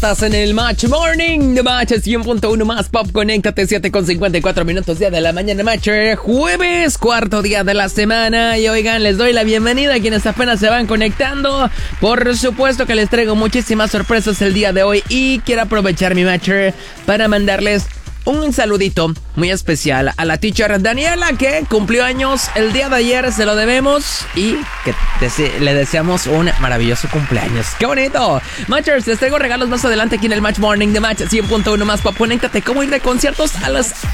Estás en el Match Morning de Match 100.1 más Pop. Conéctate 7:54 día de la mañana, Matcher. Jueves, cuarto día de la semana. Y oigan, les doy la bienvenida a quienes apenas se van conectando. Por supuesto que les traigo muchísimas sorpresas el día de hoy. Y quiero aprovechar mi Matcher para mandarles un saludito muy especial a la teacher Daniela, que cumplió años el día de ayer, se lo debemos, y que le deseamos un maravilloso cumpleaños. ¡Qué bonito! Matchers, les traigo regalos más adelante aquí en el Match Morning de Match 100.1 más Pop. Conéctate, cómo ir de conciertos a las